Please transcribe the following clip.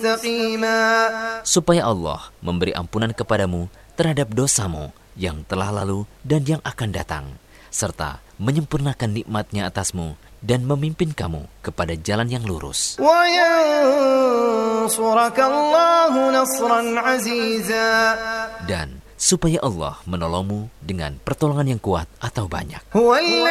supaya Allah memberi ampunan kepadamu terhadap dosamu yang telah lalu dan yang akan datang, serta menyempurnakan nikmat-Nya atasmu dan memimpin kamu kepada jalan yang lurus. Dan supaya Allah menolongmu dengan pertolongan yang kuat atau banyak.